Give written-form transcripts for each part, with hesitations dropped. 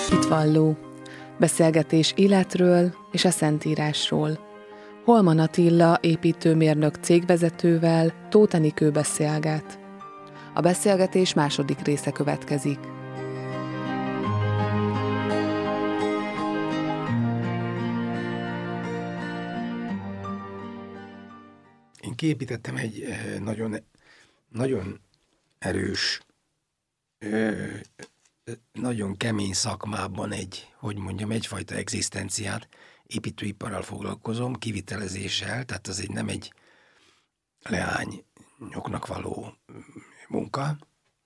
Hitvalló. Beszélgetés életről és a Szentírásról. Holman Attila építőmérnök cégvezetővel Tóth Enikő beszélget. A beszélgetés második része következik. Én kiépítettem egy nagyon erős, nagyon kemény szakmában egyfajta egzisztenciát. Építőiparral foglalkozom, kivitelezéssel, tehát az nem egy leányoknak való munka.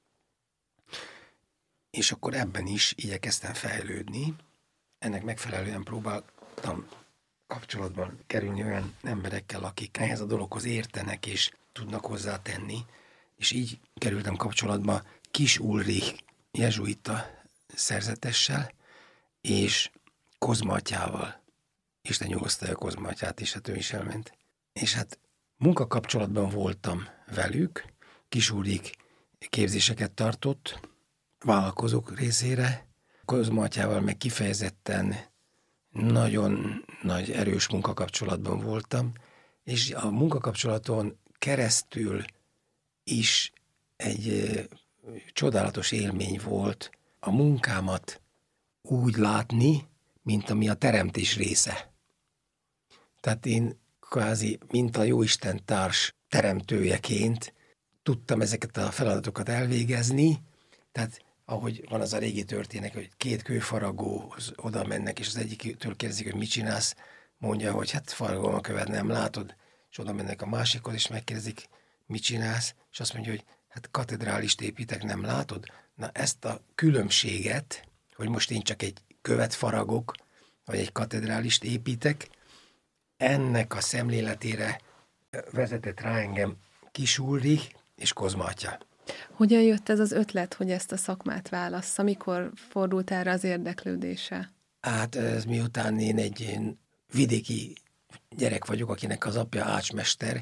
És akkor ebben is igyekeztem fejlődni. Ennek megfelelően próbáltam kapcsolatban kerülni olyan emberekkel, akik ehhez a dologhoz értenek és tudnak hozzátenni. És így kerültem kapcsolatba Kiss Ulrich jezsuita szerzetessel és Kozma atyával. Isten nyugosztalja Kozma atyát is, hát ő is elment. És hát munkakapcsolatban voltam velük, Kiss Ulrich képzéseket tartott vállalkozók részére, Kozma atyával meg kifejezetten nagyon nagy erős munkakapcsolatban voltam, és a munkakapcsolaton keresztül is egy csodálatos élmény volt a munkámat úgy látni, mint ami a teremtés része. Tehát én kvázi, mint a Jóisten társ teremtőjeként tudtam ezeket a feladatokat elvégezni, tehát ahogy van az a régi történet, hogy két kőfaragóhoz oda mennek, és az egyiktől kérdezik, hogy mit csinálsz, mondja, hogy hát faragom a követ, nem látod, és oda mennek a másikhoz, és megkérdezik, mit csinálsz, és azt mondja, hogy hát katedrálist építek, nem látod? Na ezt a különbséget, hogy most én csak egy követ faragok, vagy egy katedrálist építek, ennek a szemléletére vezetett rá engem Kiss Ulrich és Kozma atya. Hogyan jött ez az ötlet, hogy ezt a szakmát válassza? Mikor fordult erre az érdeklődése? Hát ez miután én egy vidéki gyerek vagyok, akinek az apja ácsmester,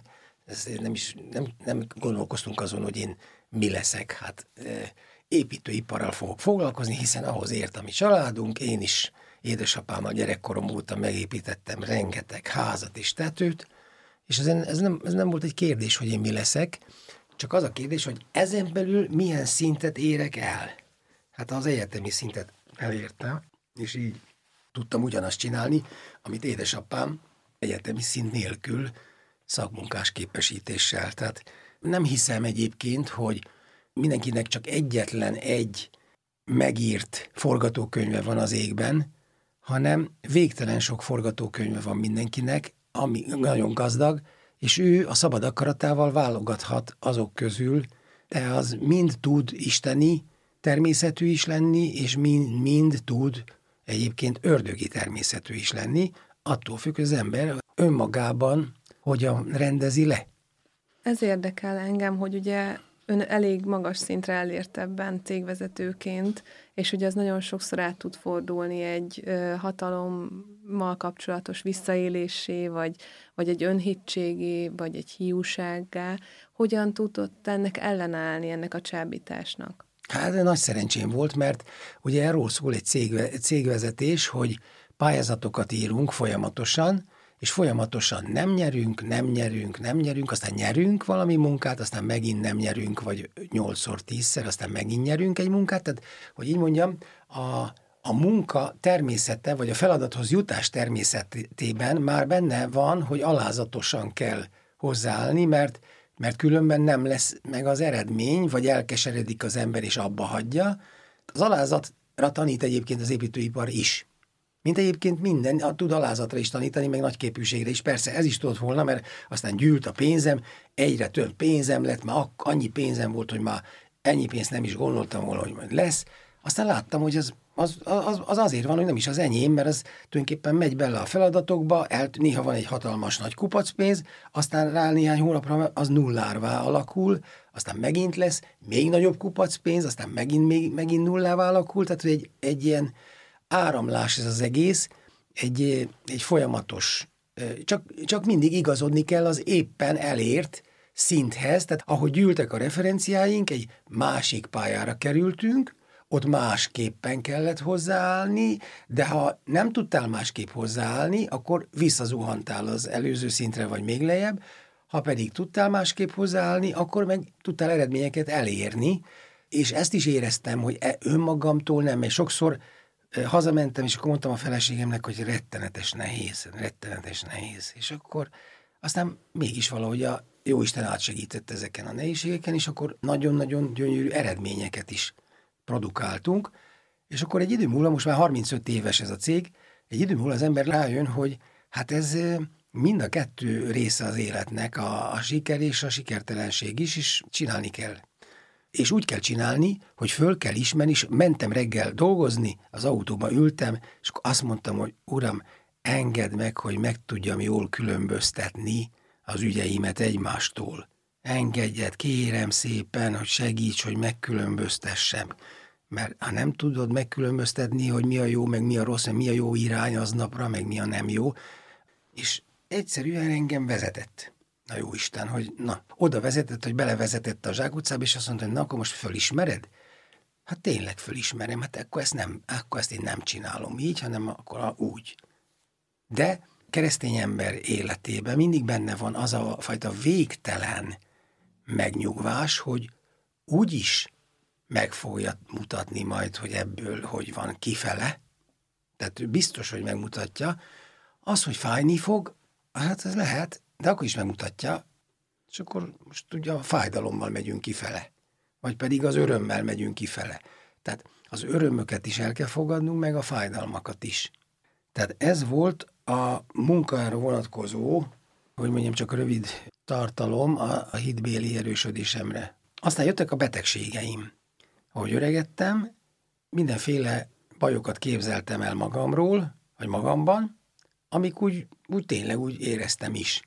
nem gondolkoztunk azon, hogy én mi leszek. Hát építőiparral fogok foglalkozni, hiszen ahhoz ért a mi családunk, én is édesapámmal gyerekkorom óta megépítettem rengeteg házat és tetőt, és ez nem volt egy kérdés, hogy én mi leszek, csak az a kérdés, hogy ezen belül milyen szintet érek el. Hát az egyetemi szintet elértem, és így tudtam ugyanazt csinálni, amit édesapám egyetemi szint nélkül szakmunkás képesítéssel. Tehát nem hiszem egyébként, hogy mindenkinek csak egyetlen egy megírt forgatókönyve van az égben, hanem végtelen sok forgatókönyve van mindenkinek, ami nagyon gazdag, és ő a szabad akaratával válogathat azok közül, de az mind tud isteni természetű is lenni, és mind tud egyébként ördögi természetű is lenni, attól függ, hogy az ember önmagában hogyan rendezi le. Ez érdekel engem, hogy ugye ön elég magas szintre elért ebben cégvezetőként, és ugye az nagyon sokszor át tud fordulni egy hatalommal kapcsolatos visszaélésé, vagy egy önhitségé, vagy egy hiúsággá. Hogyan tudott ennek ellenállni, ennek a csábításnak? Hát nagy szerencsém volt, mert ugye erről szól egy cégvezetés, hogy pályázatokat írunk folyamatosan, és folyamatosan nem nyerünk, aztán nyerünk valami munkát, aztán megint nem nyerünk, vagy 8-szor 10-szer, aztán megint nyerünk egy munkát. Tehát, hogy így mondjam, a munka természete, vagy a feladathoz jutás természetében már benne van, hogy alázatosan kell hozzáállni, mert különben nem lesz meg az eredmény, vagy elkeseredik az ember, és abba hagyja. Az alázatra tanít egyébként az építőipar is. Mint egyébként minden, tud alázatra is tanítani, meg nagyképűségre is. Persze ez is tudott volna, mert aztán gyűlt a pénzem, egyre több pénzem lett, már annyi pénzem volt, hogy már ennyi pénzt nem is gondoltam volna, hogy majd lesz. Aztán láttam, hogy az azért van, hogy nem is az enyém, mert az tulajdonképpen megy bele a feladatokba, néha van egy hatalmas nagy kupacpénz, aztán rá néhány hónapra az nullárvá alakul, aztán megint lesz még nagyobb kupacpénz, aztán megint nullává alakul, tehát hogy egy ilyen áramlás ez az egész, egy folyamatos, csak mindig igazodni kell az éppen elért szinthez, tehát ahogy gyűltek a referenciáink, egy másik pályára kerültünk, ott másképpen kellett hozzáállni, de ha nem tudtál másképp hozzáállni, akkor visszazuhantál az előző szintre, vagy még lejjebb, ha pedig tudtál másképp hozzáállni, akkor meg tudtál eredményeket elérni, és ezt is éreztem, hogy önmagamtól nem, mert sokszor hazamentem, és akkor mondtam a feleségemnek, hogy rettenetes nehéz. És akkor aztán mégis valahogy a Jóisten átsegített ezeken a nehézségeken, és akkor nagyon-nagyon gyönyörű eredményeket is produkáltunk, és akkor egy idő múlva, most már 35 éves ez a cég, egy idő múlva az ember rájön, hogy hát ez mind a kettő része az életnek, a siker és a sikertelenség is, és csinálni kell. És úgy kell csinálni, hogy föl kell ismerni, és mentem reggel dolgozni, az autóban ültem, és azt mondtam, hogy uram, engedd meg, hogy meg tudjam jól különböztetni az ügyeimet egymástól. Engedjed, kérem szépen, hogy segíts, hogy megkülönböztessem. Mert ha nem tudod megkülönböztetni, hogy mi a jó, meg mi a rossz, meg mi a jó irány aznapra, meg mi a nem jó, és egyszerűen engem vezetett. Na jó Isten, hogy oda vezetett, hogy belevezetett a zsákutcába, és azt mondta, hogy akkor most fölismered? Hát tényleg fölismerem, hát akkor ezt én nem csinálom így, hanem akkor úgy. De keresztény ember életében mindig benne van az a fajta végtelen megnyugvás, hogy úgyis meg fogja mutatni majd, hogy ebből hogy van kifele. Tehát ő biztos, hogy megmutatja. Az, hogy fájni fog, hát ez lehet, de akkor is megmutatja, és akkor most ugye a fájdalommal megyünk kifele, vagy pedig az örömmel megyünk kifele. Tehát az örömöket is el kell fogadnunk, meg a fájdalmakat is. Tehát ez volt a munkára vonatkozó, hogy mondjam, csak rövid tartalom a hitbéli erősödésemre. Aztán jöttek a betegségeim. Ahogy öregettem, mindenféle bajokat képzeltem el magamról, vagy magamban, amik úgy tényleg úgy éreztem is.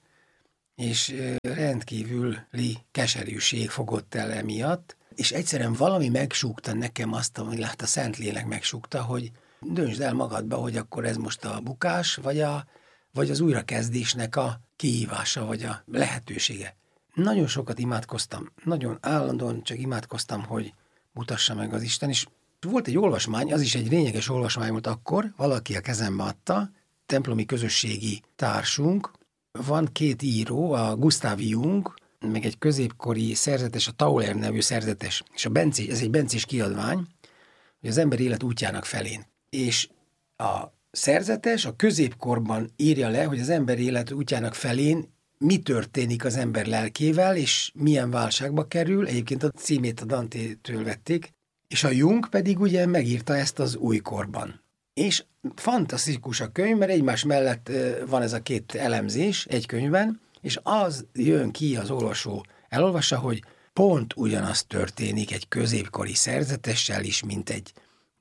És rendkívüli keserűség fogott el emiatt, és egyszerűen valami megsúgta nekem azt, amit a Szentlélek megsúgta, hogy döntsd el magadba, hogy akkor ez most a bukás, vagy az újrakezdésnek a kihívása, vagy a lehetősége. Nagyon sokat imádkoztam, nagyon állandóan csak imádkoztam, hogy mutassa meg az Isten, és volt egy olvasmány, az is egy lényeges olvasmány volt akkor, valaki a kezembe adta, templomi közösségi társunk, van két író, a Gustav Jung, meg egy középkori szerzetes, a Tauler nevű szerzetes, és ez egy bencés kiadvány, hogy az ember élet útjának felén. És a szerzetes a középkorban írja le, hogy az ember élet útjának felén mi történik az ember lelkével, és milyen válságba kerül. Egyébként a címét a Dante-től vették, és a Jung pedig ugye megírta ezt az újkorban. És fantasztikus a könyv, mert egymás mellett van ez a két elemzés egy könyvben, és az jön ki, az olvasó elolvassa, hogy pont ugyanaz történik egy középkori szerzetessel is, mint egy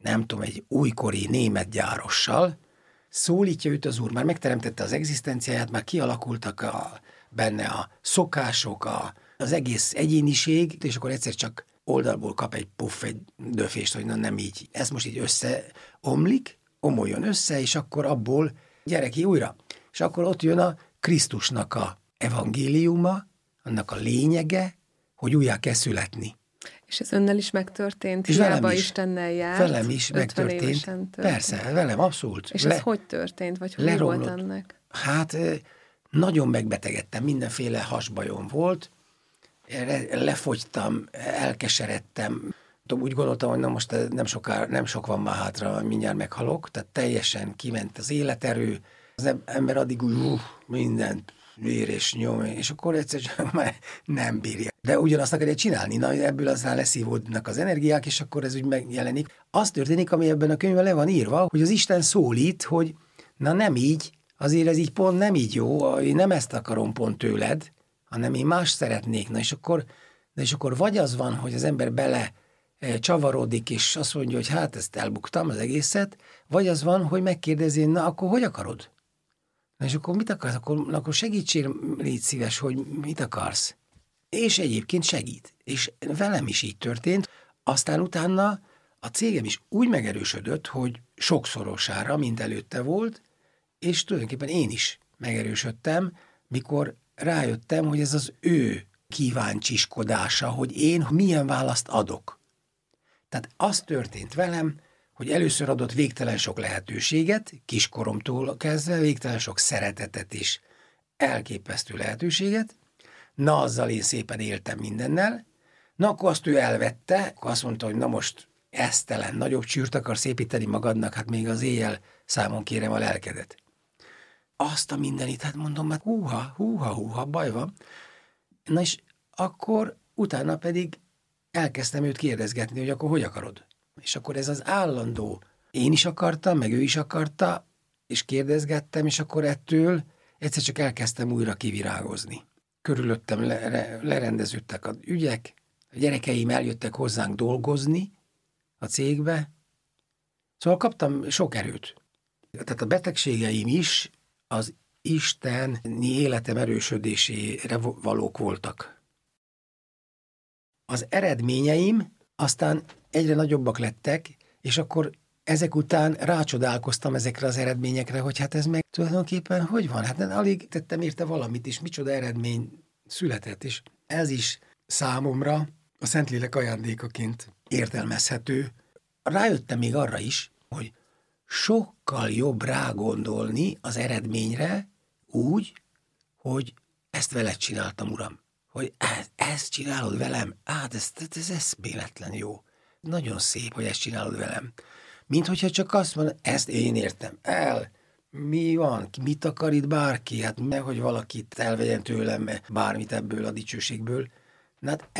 újkori német gyárossal. Szólítja őt az Úr, már megteremtette az egzisztenciáját, már kialakultak benne a szokások, az egész egyéniség, és akkor egyszer csak oldalból kap egy puff, egy döfést, hogy nem így. Ez most így összeomlik, omoljon össze, és akkor abból gyere ki újra. És akkor ott jön a Krisztusnak a evangéliuma, annak a lényege, hogy újjá kell születni. És ez önnel is megtörtént? És hiába Istennel járt? Velem is megtörtént. Persze, velem abszolút. És ez hogy történt? Vagy hogy volt ennek? Hát nagyon megbetegedtem, mindenféle hasbajom volt, lefogytam, elkeseredtem. Úgy gondoltam, hogy most nem sok van már hátra, mindjárt meghalok, tehát teljesen kiment az életerő. Az ember addig úgy mindent vér és nyom, és akkor egyszer csak már nem bírja. De ugyanazt akarja csinálni, ebből aztán leszívódnak az energiák, és akkor ez úgy megjelenik. Az történik, ami ebben a könyvben le van írva, hogy az Isten szólít, hogy nem így, azért ez így pont nem így jó, én nem ezt akarom pont tőled, hanem én más szeretnék. És akkor vagy az van, hogy az ember bele csavarodik, és azt mondja, hogy hát ezt elbuktam az egészet, vagy az van, hogy megkérdezi, akkor hogy akarod? És akkor mit akarsz? Akkor segítsél, légy szíves, hogy mit akarsz. És egyébként segít. És velem is így történt. Aztán utána a cégem is úgy megerősödött, hogy sokszorosára, mint előtte volt, és tulajdonképpen én is megerősödtem, mikor rájöttem, hogy ez az ő kíváncsiskodása, hogy én milyen választ adok. Tehát az történt velem, hogy először adott végtelen sok lehetőséget, kiskoromtól kezdve végtelen sok szeretetet is, elképesztő lehetőséget. Na, azzal én szépen éltem mindennel. Na, akkor azt ő elvette, akkor azt mondta, hogy na most esztelen, nagyobb csűrt akarsz építeni magadnak, hát még az éjjel számon kérem a lelkedet. Azt a mindenit, hát mondom, hát húha, baj van. Na és akkor utána pedig elkezdtem őt kérdezgetni, hogy akkor hogy akarod? És akkor ez az állandó, én is akartam, meg ő is akarta, és kérdezgettem, és akkor ettől egyszer csak elkezdtem újra kivirágozni. Körülöttem lerendeződtek az ügyek, a gyerekeim eljöttek hozzánk dolgozni a cégbe, szóval kaptam sok erőt. Tehát a betegségeim is az isteni életem erősödésére valók voltak. Az eredményeim aztán egyre nagyobbak lettek, és akkor ezek után rácsodálkoztam ezekre az eredményekre, hogy hát ez meg tulajdonképpen hogy van? Hát alig tettem érte valamit, és micsoda eredmény született, és ez is számomra a Szentlélek ajándékaként értelmezhető. Rájöttem még arra is, hogy sokkal jobb rágondolni az eredményre úgy, hogy ezt veled csináltam, Uram. Hogy ezt csinálod velem? Hát ez eszméletlen jó. Nagyon szép, hogy ezt csinálod velem. Mint hogyha csak azt mondod, ezt én értem el. Mi van? Mit akar itt bárki? Hát nehogy valakit elvegyen tőlem bármit ebből a dicsőségből. Na hát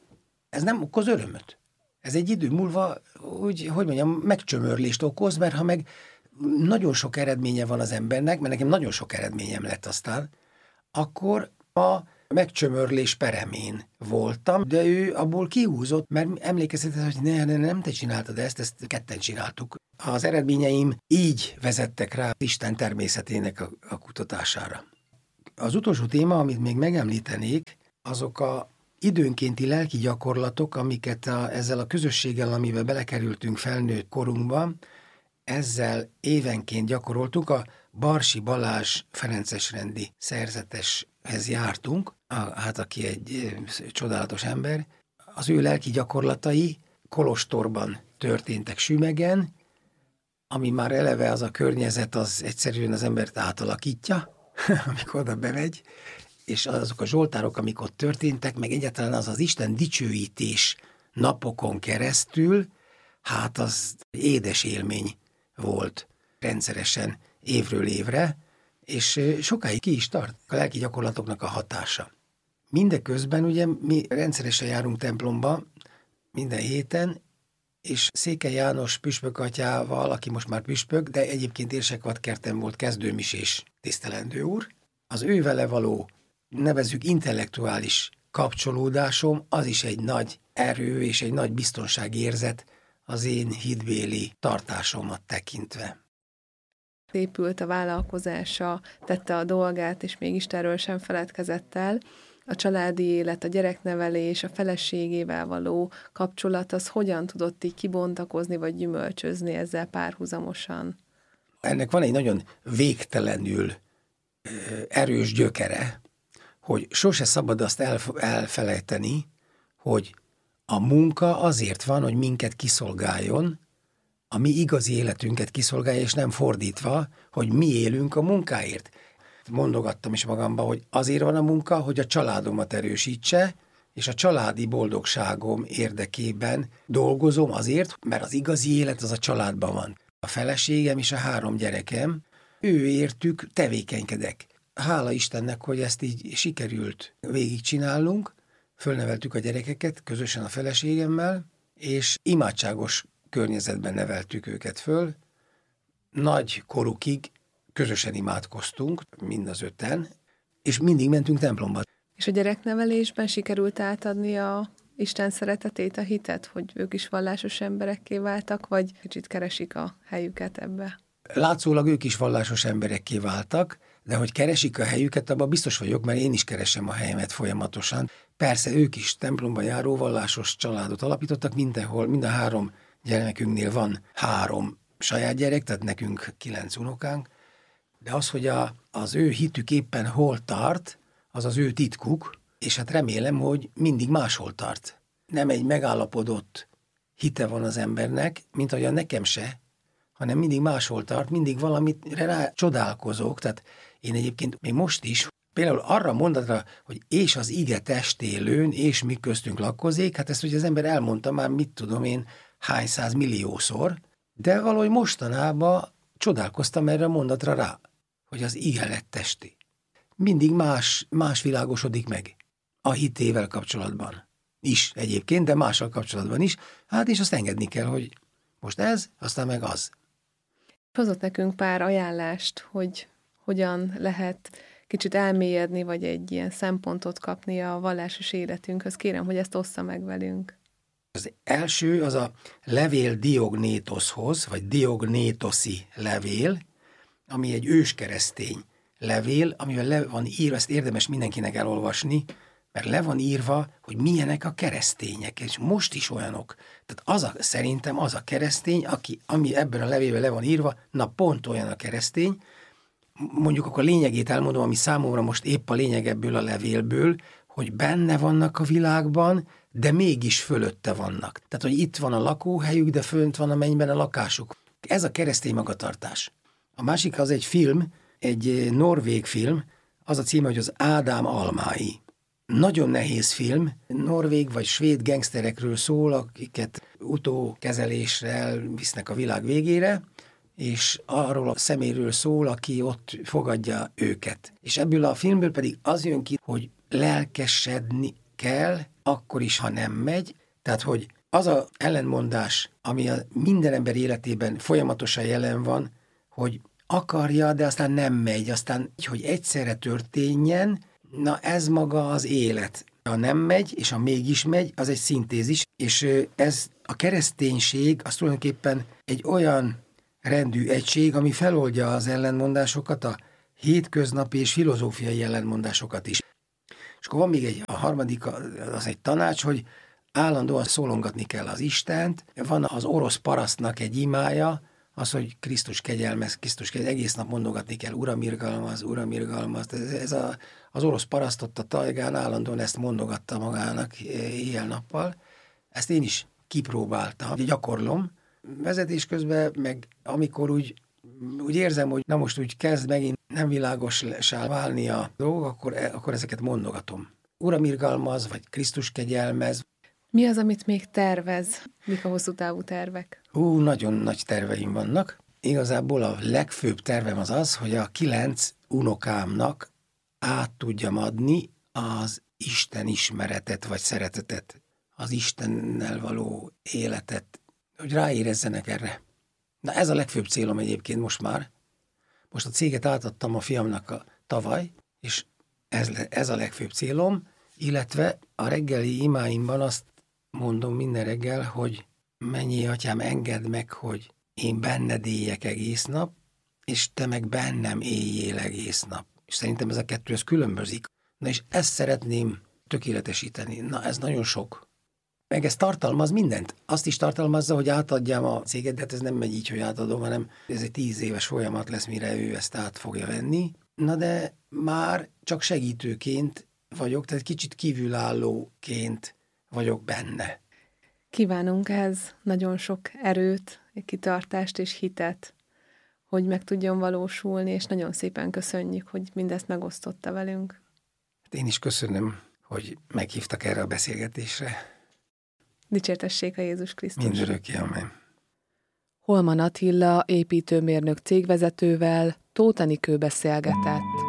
ez nem okoz örömöt. Ez egy idő múlva, hogy mondjam, megcsömörlést okoz, mert ha meg nagyon sok eredménye van az embernek, mert nekem nagyon sok eredményem lett aztán, akkor a megcsömörlés peremén voltam, de ő abból kihúzott, mert emlékeztetett, hogy nem te csináltad ezt ketten csináltuk. Az eredményeim így vezettek rá Isten természetének a kutatására. Az utolsó téma, amit még megemlítenék, azok a időnkénti lelki gyakorlatok, amiket ezzel a közösséggel, amivel belekerültünk felnőtt korunkban, ezzel évenként gyakoroltuk. A Barsi Balázs ferencesrendi szerzeteshez jártunk, hát aki egy csodálatos ember. Az ő lelki gyakorlatai kolostorban történtek Sümegen, ami már eleve az a környezet, az egyszerűen az embert átalakítja, amikor oda bemegy, és azok a zsoltárok, amik ott történtek, meg egyáltalán az Isten dicsőítés napokon keresztül, hát az édes élmény volt rendszeresen évről évre, és sokáig ki is tart a lelki gyakorlatoknak a hatása. Mindeközben ugye mi rendszeresen járunk templomba minden héten, és Székely János püspök atyával, aki most már püspök, de egyébként Érsekvadkerten volt kezdőmisés tisztelendő úr, az ő vele való, nevezzük intellektuális kapcsolódásom, az is egy nagy erő és egy nagy biztonságérzet az én hitbéli tartásomat tekintve. Épült a vállalkozása, tette a dolgát, és még Istenről sem feledkezett el. A családi élet, a gyereknevelés, a feleségével való kapcsolat, az hogyan tudott így kibontakozni, vagy gyümölcsözni ezzel párhuzamosan? Ennek van egy nagyon végtelenül erős gyökere, hogy sose szabad azt elfelejteni, hogy a munka azért van, hogy minket kiszolgáljon, a mi igazi életünket kiszolgálja, és nem fordítva, hogy mi élünk a munkáért. Mondogattam is magamba, hogy azért van a munka, hogy a családomat erősítse, és a családi boldogságom érdekében dolgozom azért, mert az igazi élet az a családban van. A feleségem és a 3 gyerekem, ő értük tevékenykedek. Hála Istennek, hogy ezt így sikerült végigcsinálnunk, fölneveltük a gyerekeket közösen a feleségemmel, és imádságos környezetben neveltük őket föl. Nagy korukig közösen imádkoztunk, mind az 5-en, és mindig mentünk templomba. És a gyereknevelésben sikerült átadni a Isten szeretetét, a hitet, hogy ők is vallásos emberekké váltak, vagy kicsit keresik a helyüket ebbe? Látszólag ők is vallásos emberekké váltak, de hogy keresik a helyüket, abban biztos vagyok, mert én is keresem a helyemet folyamatosan. Persze ők is templomba járó vallásos családot alapítottak, mindenhol, mind a 3 gyermekünknél van 3 saját gyerek, tehát nekünk 9 unokánk, de az, hogy az ő hitük éppen hol tart, az az ő titkuk, és hát remélem, hogy mindig máshol tart. Nem egy megállapodott hite van az embernek, mint ahogyan nekem se, hanem mindig máshol tart, mindig valamire rá csodálkozok. Tehát én egyébként még most is, például arra mondatra, hogy és az ige testélőn, és mi köztünk lakkozik, hát ezt ugye az ember elmondta már, mit tudom én, hány százmilliószor, de valahogy mostanában csodálkoztam erre a mondatra rá, hogy az ige lett testé. Mindig más világosodik meg a hitével kapcsolatban is egyébként, de mással kapcsolatban is. Hát és azt engedni kell, hogy most ez, aztán meg az. Hozott nekünk pár ajánlást, hogy hogyan lehet kicsit elmélyedni, vagy egy ilyen szempontot kapni a vallásos életünkhöz. Kérem, hogy ezt ossza meg velünk. Az első az a levél Diognétoszhoz, vagy Diognétoszi levél, ami egy őskeresztény levél, amivel le van írva, ezt érdemes mindenkinek elolvasni, mert le van írva, hogy milyenek a keresztények, és most is olyanok. Tehát szerintem az a keresztény, ami ebben a levélben le van írva, na pont olyan a keresztény. Mondjuk akkor lényegét elmondom, ami számomra most épp a lényeg ebből a levélből, hogy benne vannak a világban, de mégis fölötte vannak. Tehát, hogy itt van a lakóhelyük, de fönt van a mennyben a lakásuk. Ez a keresztény magatartás. A másik az egy film, egy norvég film, az a címe, hogy az Ádám almái. Nagyon nehéz film, norvég vagy svéd gengszterekről szól, akiket utókezelésre visznek a világ végére, és arról a szeméről szól, aki ott fogadja őket. És ebből a filmből pedig az jön ki, hogy lelkesedni kell, akkor is, ha nem megy. Tehát, hogy az a ellentmondás, ami a minden ember életében folyamatosan jelen van, hogy akarja, de aztán nem megy, aztán, hogy egyszerre történjen, na ez maga az élet. Ha nem megy, és ha mégis megy, az egy szintézis, és ez a kereszténység, az tulajdonképpen egy olyan rendű egység, ami feloldja az ellentmondásokat, a hétköznapi és filozófiai ellentmondásokat is. És akkor van még a harmadik, az egy tanács, hogy állandóan szólongatni kell az Istent. Van az orosz parasztnak egy imája, az, hogy Krisztus kegyelmez, egész nap mondogatni kell, Uram irgalmaz, Uram irgalmaz. Az orosz paraszt ott a tajgán állandóan ezt mondogatta magának éjjel-nappal. Ezt én is kipróbáltam, gyakorlom. Vezetés közben, meg amikor úgy érzem, hogy na most úgy kezd megint nem világossá válni a dolog, akkor ezeket mondogatom. Uram irgalmaz, vagy Krisztus kegyelmez. Mi az, amit még tervez? Mik a hosszú távú tervek? Nagyon nagy terveim vannak. Igazából a legfőbb tervem az, hogy a 9 unokámnak át tudjam adni az Isten ismeretet, vagy szeretetet, az Istennel való életet, hogy ráérezzenek erre. Na ez a legfőbb célom egyébként most már. Most a céget átadtam a fiamnak tavaly, és ez a legfőbb célom, illetve a reggeli imáimban azt mondom minden reggel, hogy mennyi atyám, engedd meg, hogy én benned éljek egész nap, és te meg bennem éljél egész nap. És szerintem ez a kettő, ez különbözik. Na és ezt szeretném tökéletesíteni. Na ez nagyon sok. Meg ez tartalmaz mindent. Azt is tartalmazza, hogy átadjam a céget, de hát ez nem megy így, hogy átadom, hanem ez egy 10 éves folyamat lesz, mire ő ezt át fogja venni. Na de már csak segítőként vagyok, tehát kicsit kívülállóként vagyok benne. Kívánunk ehhez nagyon sok erőt, kitartást és hitet, hogy meg tudjon valósulni, és nagyon szépen köszönjük, hogy mindezt megosztotta velünk. Én is köszönöm, hogy meghívtak erre a beszélgetésre. Dicsértessék a Jézus Krisztus. Mindörökké, amen. Holman Attila építőmérnök cégvezetővel Tóth Enikő beszélgetett.